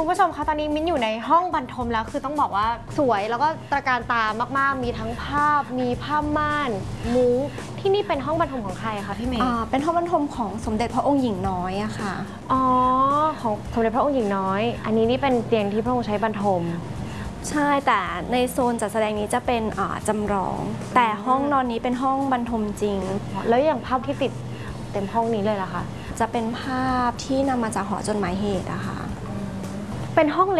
คุณผู้ชมคะตอนนี้มิ้นอยู่ในห้องบรรทมแล้วคือต้องบอกว่าสวยแล้วก็ตระการตามากๆมีทั้งภาพมีผ้าม่านมุ้งที่นี่เป็นห้องบรรทมของใครคะพี่เมย์เป็นห้องบรรทมของสมเด็จพระองค์หญิงน้อยอะค่ะอ๋อของสมเด็จพระองค์หญิงน้อยอันนี้นี่เป็นเตียงที่พระองค์ใช้บรรทมใช่แต่ในโซนจัดแสดงนี้จะเป็นจำลองแต่ห้องนอนนี้เป็นห้องบรรทมจริงแล้วอย่างภาพที่ติดเต็มห้องนี้เลยล่ะคะจะเป็นภาพที่นำมาจากหอจดหมายเหตุอะค่ะเป็นห้อง